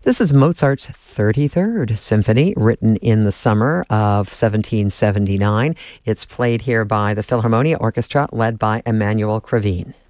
This is Mozart's 33rd Symphony, written in the summer of 1779. It's played here by the Philharmonia Orchestra, led by Emmanuel Krivine.